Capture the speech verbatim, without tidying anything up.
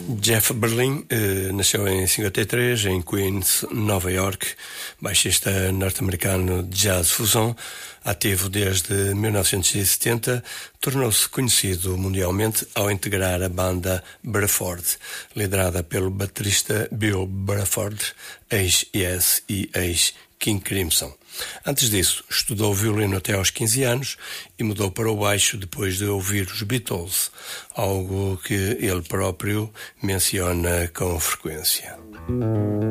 Jeff Berlin eh, nasceu em cinquenta e três em Queens, Nova York, baixista norte-americano de jazz fusion, ativo desde mil novecentos e setenta, tornou-se conhecido mundialmente ao integrar a banda Bruford, liderada pelo baterista Bill Bruford, ex-Yes e ex-King Crimson. Antes disso, estudou violino até aos quinze anos e mudou para o baixo depois de ouvir os Beatles, algo que ele próprio menciona com frequência.